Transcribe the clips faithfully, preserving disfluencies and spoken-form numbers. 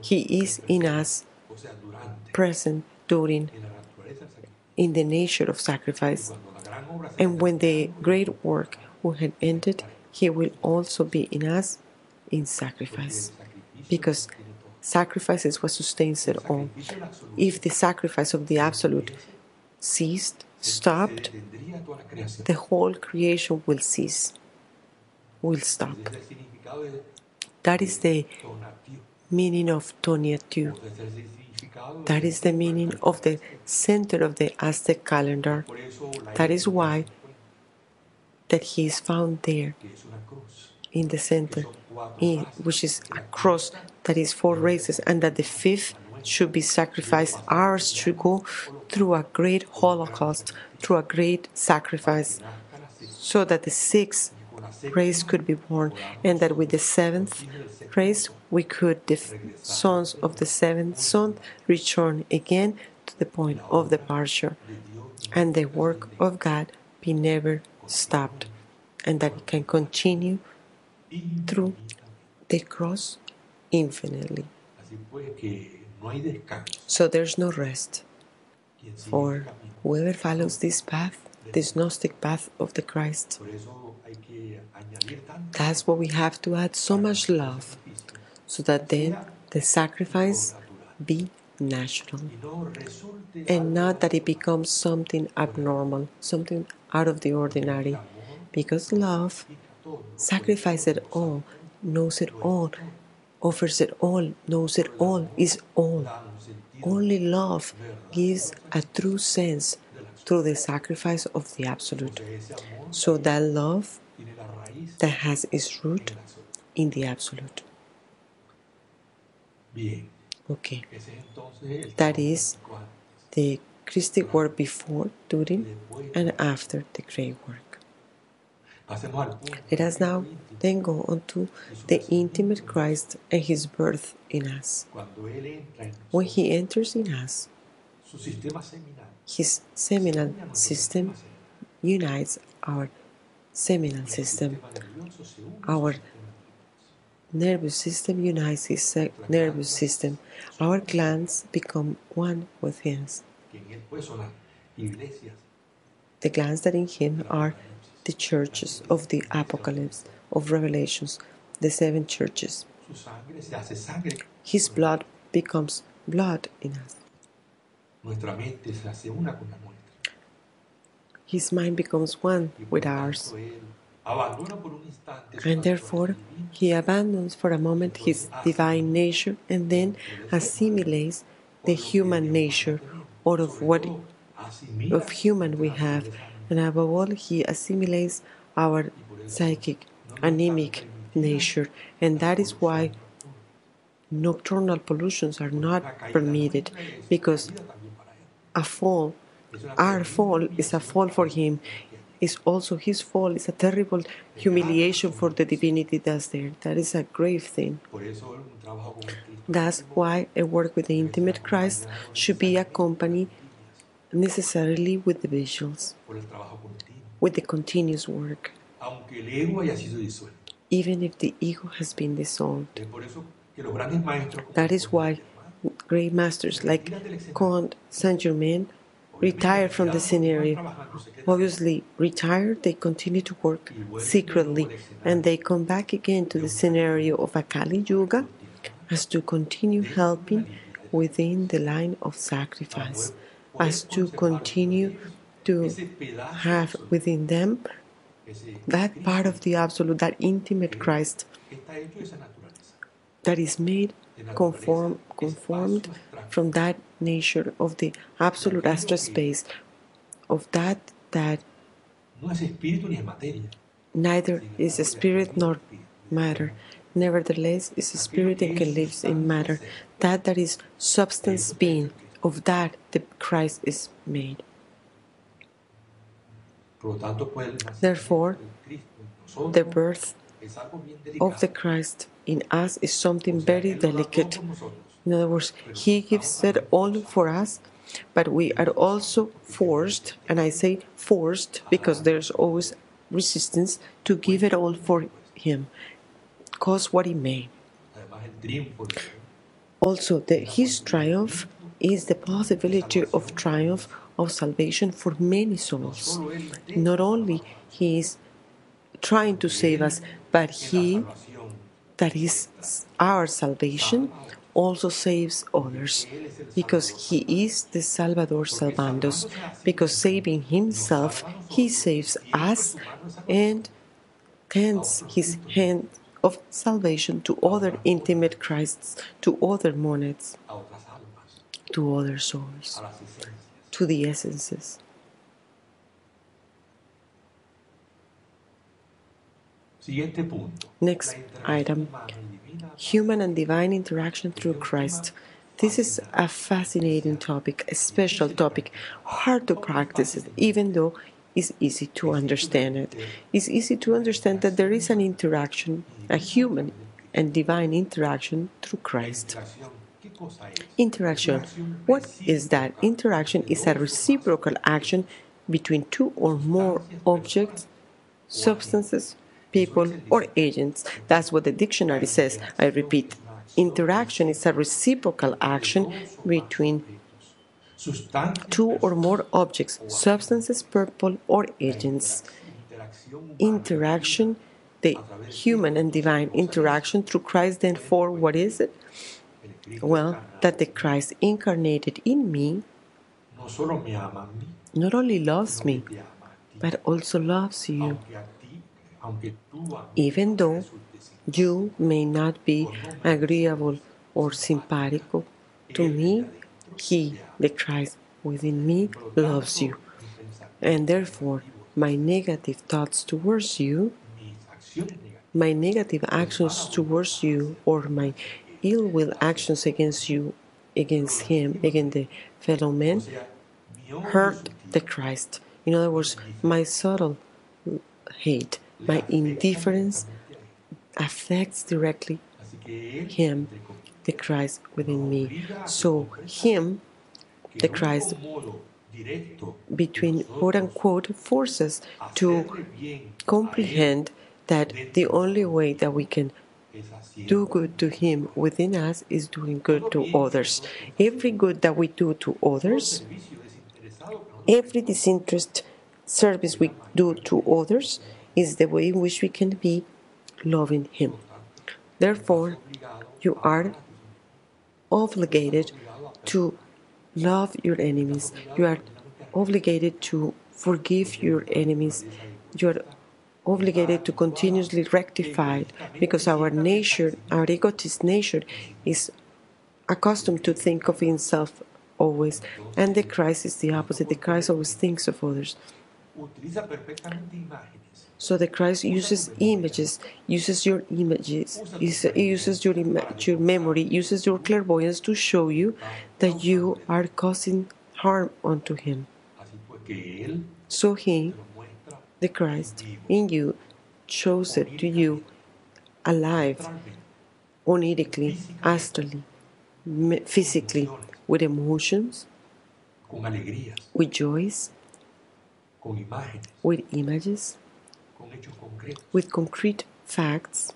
He is in us, present during, in the nature of sacrifice. And when the great work will have ended, He will also be in us in sacrifice, because sacrifice is what sustains it all. If the sacrifice of the Absolute ceased, stopped, the whole creation will cease, will stop. That is the meaning of Tonatiuh. That is the meaning of the center of the Aztec calendar. That is why that He is found there in the center, in, which is a cross that is four races, and that the fifth should be sacrificed. Ours should go through a great holocaust, through a great sacrifice, so that the sixth race could be born, and that with the seventh race we could, the sons of the seventh son, return again to the point of departure, and the work of God be never stopped, and that it can continue through the cross infinitely. So there's no rest for whoever follows this path, this Gnostic path of the Christ. That's what we have to add so much love, so that then the sacrifice be natural, and not that it becomes something abnormal, something out of the ordinary, because love sacrifices it all, knows it all, offers it all, knows it all, is all. Only love gives a true sense through the sacrifice of the Absolute. So that love that has its root in the Absolute. Okay. That is the Christic work before, during, and after the great work. Let us now then go on to the intimate Christ and His birth in us. When He enters in us, His seminal system unites our seminal system. Our nervous system unites His nervous system. Our glands become one with His. The glands that in Him are the churches of the Apocalypse, of Revelations, the seven churches. His blood becomes blood in us. His mind becomes one with ours. And therefore, He abandons for a moment His divine nature and then assimilates the human nature, or of what of human we have. And above all, He assimilates our psychic, anemic nature. And that is why nocturnal pollutions are not permitted, because a fall, our fall is a fall for Him, is also His fall, is a terrible humiliation for the divinity that's there. That is a grave thing. That's why a work with the intimate Christ should be accompanied necessarily with the visuals, with the continuous work, even if the ego has been dissolved. That is why great masters like Comte Saint-Germain retired from the scenario. Obviously, retired, they continue to work secretly, and they come back again to the scenario of a Kali Yuga as to continue helping within the line of sacrifice, as to continue to have within them that part of the Absolute, that intimate Christ that is made conform, conformed from that nature of the Absolute astral space, of that that neither is a spirit nor matter, nevertheless is a spirit and can live in matter, that that is substance being, of that the Christ is made. Therefore, the birth of the Christ in us is something very delicate. In other words, He gives it all for us, but we are also forced, and I say forced because there's always resistance, to give it all for Him, cost what it may. Also, the, his triumph is the possibility of triumph of salvation for many souls. Not only he is trying to save us, but he, that is our salvation, also saves others, because he is the Salvador Salvandos, because saving himself, he saves us and tends his hand of salvation to other intimate Christs, to other monads, to other souls, to the essences. Next item, human and divine interaction through Christ. This is a fascinating topic, a special topic, hard to practice it, even though it's easy to understand it. It's easy to understand that there is an interaction, a human and divine interaction through Christ. Interaction. What is that? Interaction is a reciprocal action between two or more objects, substances, people, or agents. That's what the dictionary says. I repeat, interaction is a reciprocal action between two or more objects, substances, people, or agents. Interaction, the human and divine interaction through Christ, therefore, what is it? Well, that the Christ incarnated in me not only loves me, but also loves you. Even though you may not be agreeable or simpático to me, he, the Christ within me, loves you. And therefore, my negative thoughts towards you, my negative actions towards you, or my ill will actions against you, against him, against the fellow man, hurt the Christ. In other words, my subtle hate, my indifference affects directly him, the Christ within me. So him, the Christ, between quote unquote, forces to comprehend that the only way that we can do good to him within us is doing good to others. Every good that we do to others, every disinterested service we do to others, is the way in which we can be loving him. Therefore, you are obligated to love your enemies. You are obligated to forgive your enemies. You are obligated to continuously rectify, because our nature, our egotist nature, is accustomed to think of himself always, and the Christ is the opposite. The Christ always thinks of others. So the Christ uses images, uses your images, uses your, your memory, uses your clairvoyance to show you that you are causing harm unto him. So he, the Christ in you, shows it to you alive, onirically, astrally, physically, with emotions, with joys, with images, with concrete facts.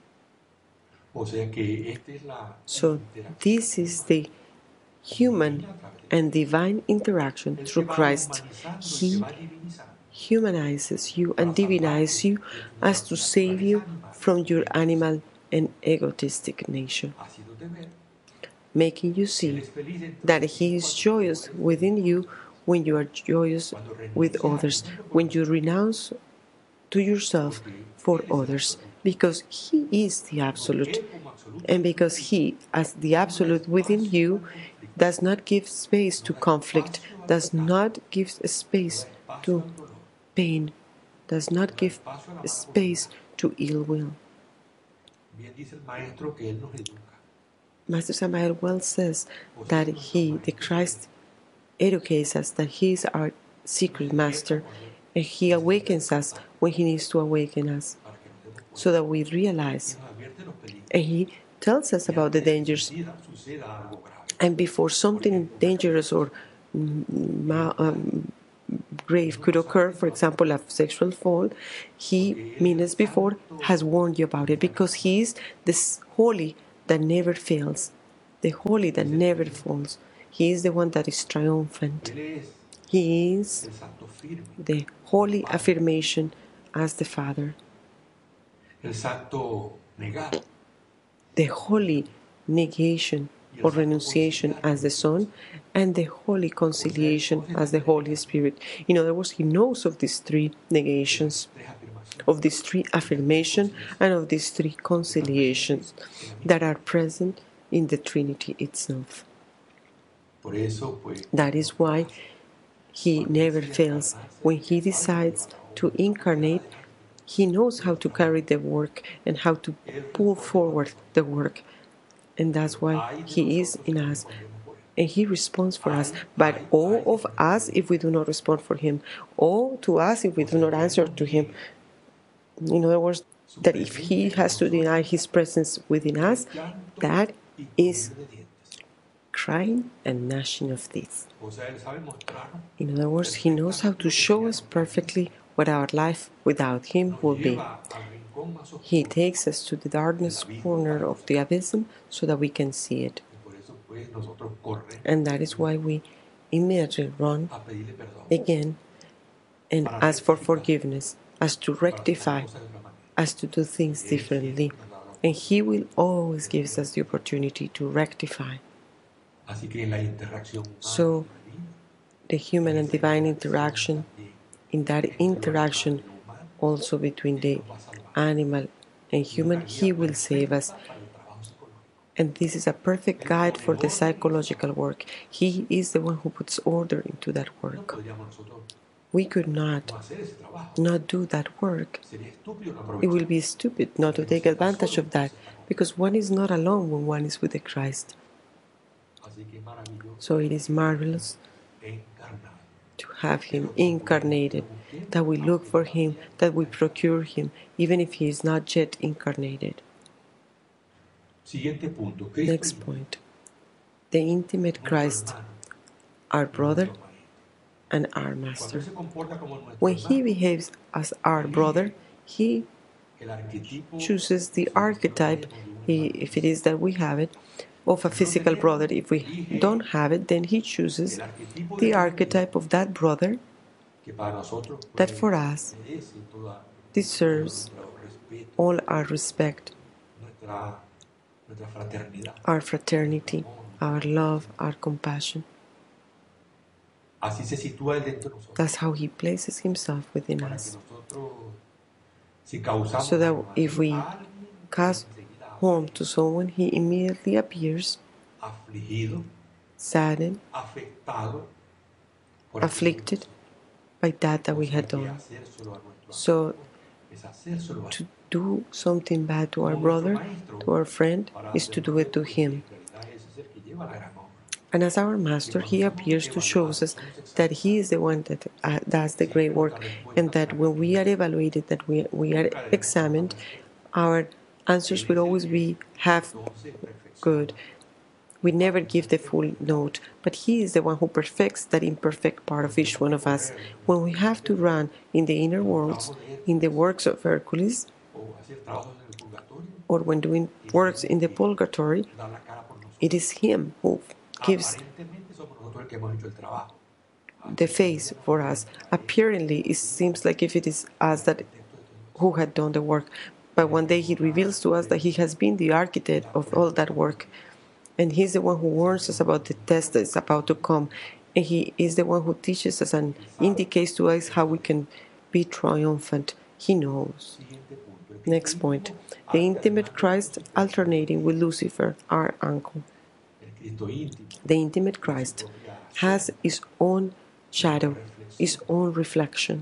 So this is the human and divine interaction through Christ. He humanizes you and divinizes you as to save you from your animal and egotistic nature, making you see that he is joyous within you when you are joyous with others, when you renounce to yourself for others, because he is the absolute, and because he, as the absolute within you, does not give space to conflict, does not give space to pain, does not give space to ill will. Master Samael well says that he, the Christ, educates us, that he is our secret master, and he awakens us when he needs to awaken us, so that we realize. And he tells us about the dangers. And before something dangerous or um, grave could occur, for example, a sexual fault, he, minutes before, has warned you about it, because he is this holy that never fails. the holy that never falls. He is the one that is triumphant. He is the holy affirmation as the Father, the holy negation or renunciation as the Son, and the holy conciliation as the Holy Spirit. In other words, he knows of these three negations, of these three affirmations, and of these three conciliations that are present in the Trinity itself. That is why he never fails. When he decides to incarnate, he knows how to carry the work and how to pull forward the work. And that's why he is in us. And he responds for us. But all of us if we do not respond for him. All to us if we do not answer to him. In other words, that if he has to deny his presence within us, that is crying and gnashing of teeth. In other words, he knows how to show us perfectly what our life without him will be. He takes us to the darkness corner of the abysm so that we can see it. And that is why we immediately run again and ask for forgiveness, as to rectify, as to do things differently. And he will always give us the opportunity to rectify. So, the human and divine interaction, in that interaction also between the animal and human, he will save us. And this is a perfect guide for the psychological work. He is the one who puts order into that work. We could not not do that work. It will be stupid not to take advantage of that, because one is not alone when one is with the Christ. So it is marvelous to have him incarnated, that we look for him, that we procure him, even if he is not yet incarnated. Next point. The intimate Christ, our brother and our master. When he behaves as our brother, he chooses the archetype, if it is that we have it, of a physical brother. If we don't have it, then he chooses the archetype of that brother that for us deserves all our respect, our fraternity, our love, our compassion. That's how he places himself within us. So that if we cause harm to someone, he immediately appears saddened, afflicted by that that we had done. So to do something bad to our brother, to our friend, is to do it to him. And as our master, he appears to show us that he is the one that uh, does the great work, and that when we are evaluated, that we, we are examined, our answers will always be half good. We never give the full note, but he is the one who perfects that imperfect part of each one of us. When we have to run in the inner worlds, in the works of Hercules, or when doing works in the purgatory, it is him who gives the face for us. Apparently, it seems like if it is us that who had done the work, but one day he reveals to us that he has been the architect of all that work, and he's the one who warns us about the test that is about to come, and he is the one who teaches us and indicates to us how we can be triumphant. He knows. Next point. The intimate Christ alternating with Lucifer, our uncle. The intimate Christ has his own shadow, his own reflection.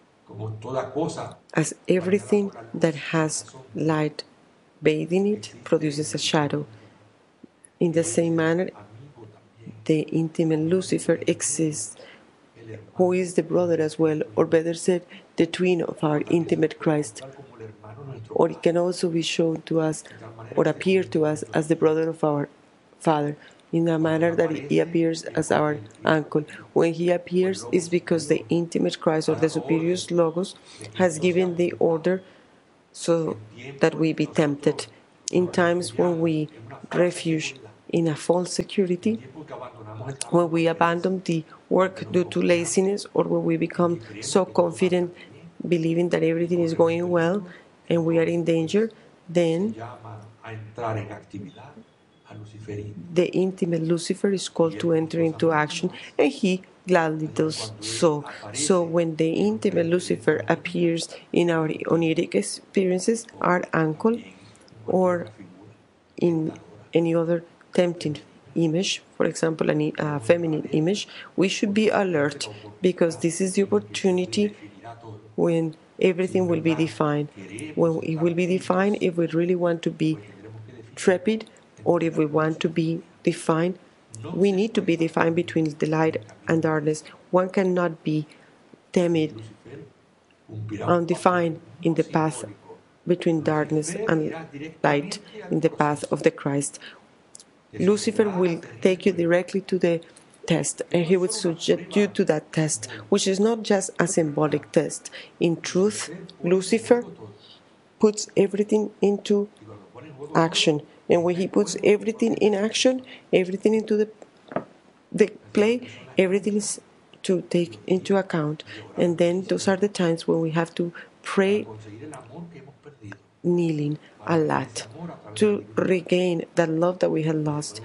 As everything that has light bathing it produces a shadow, in the same manner, the intimate Lucifer exists, who is the brother as well, or better said, the twin of our intimate Christ. Or it can also be shown to us, or appear to us, as the brother of our Father, in a manner that he appears as our uncle. When he appears, is because the intimate Christ, or the superior Logos, has given the order so that we be tempted. In times when we refuge in a false security, when we abandon the work due to laziness, or when we become so confident, believing that everything is going well and we are in danger, then the intimate Lucifer is called to enter into action, and he gladly does so. So when the intimate Lucifer appears in our oniric experiences, our uncle, or in any other tempting image, for example, a uh, feminine image, we should be alert, because this is the opportunity when everything will be defined. When it will be defined, if we really want to be trepid, or if we want to be defined, we need to be defined between the light and darkness. One cannot be timid, undefined in the path between darkness and light, in the path of the Christ. Lucifer will take you directly to the test, and he will subject you to that test, which is not just a symbolic test. In truth, Lucifer puts everything into action, and when he puts everything in action, everything into the, the play, everything is to take into account. And then those are the times when we have to pray, kneeling a lot, to regain that love that we had lost,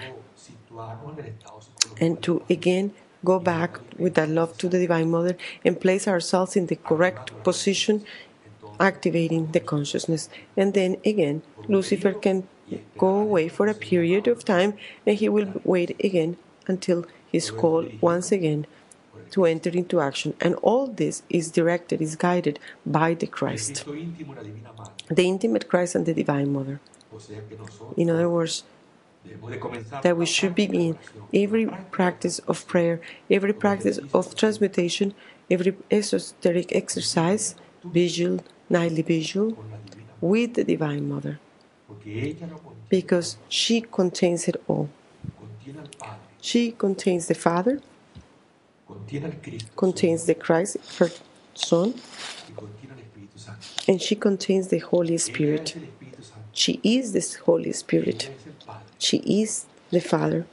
and to again go back with that love to the Divine Mother and place ourselves in the correct position, activating the consciousness. And then again, Lucifer can go away for a period of time, and he will wait again until he's called once again to enter into action. And all this is directed, is guided by the Christ, the intimate Christ and the Divine Mother. In other words, that we should begin every practice of prayer, every practice of transmutation, every esoteric exercise, vigil, nightly vigil, with the Divine Mother, because she contains it all. She contains the Father, contains the Christ, her Son, and she contains the Holy Spirit. She is the Holy Spirit. She is the Father.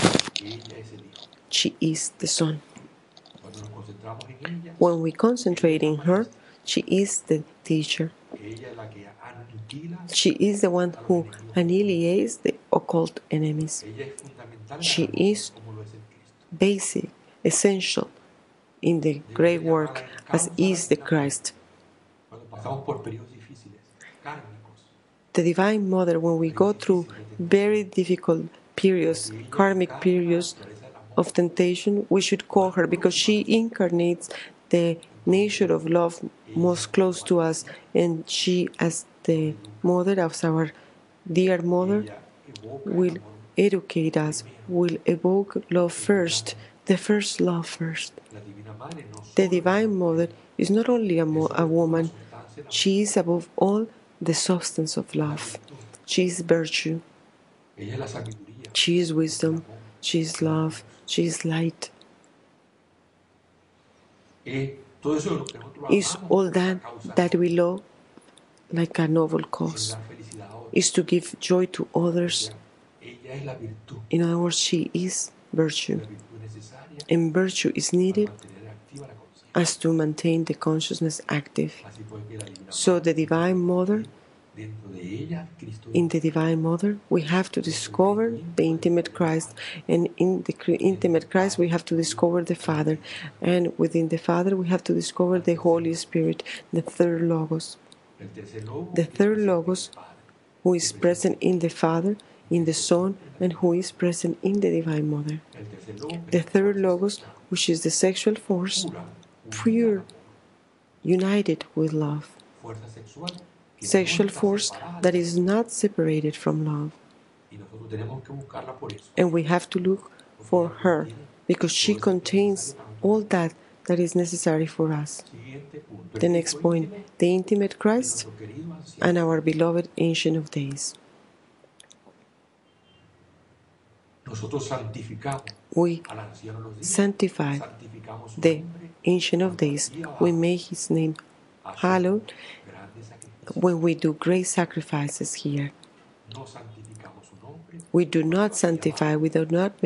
She is the Son. When we concentrate in her, she is the teacher. She is the one who annihilates the occult enemies. She is basic, essential in the great work, as is the Christ. The Divine Mother, when we go through very difficult periods, karmic periods of temptation, we should call her, because she incarnates the nature of love most close to us, and she, as the mother, as our dear mother, will educate us, will evoke love first, the first love first. The Divine Mother is not only a, mo- a woman, she is above all the substance of love. She is virtue. She is wisdom. She is love. She is light. Is all that that we love like a noble cause, is to give joy to others. In other words, she is virtue, and virtue is needed as to maintain the consciousness active. So the Divine Mother, in the Divine Mother, we have to discover the intimate Christ, and in the intimate Christ we have to discover the Father, and within the Father we have to discover the Holy Spirit, the third Logos. The third Logos, who is present in the Father, in the Son, and who is present in the Divine Mother. The third Logos, which is the sexual force, pure, united with love. Sexual force that is not separated from love. And we have to look for her, because she contains all that that is necessary for us. The next point, the intimate Christ and our beloved Ancient of Days. We sanctify the Ancient of Days. We make his name hallowed when we do great sacrifices here. We do not sanctify, we do not